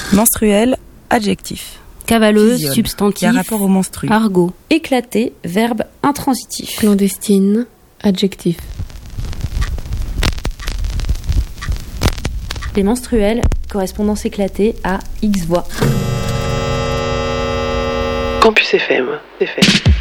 Menstruel, adjectif. Cavaleuse, Physiole, substantif. qui a rapport au menstru. Argot. Éclaté, verbe intransitif. Clandestine, adjectif. Les menstruels, correspondance éclatée à X voix. Campus FM.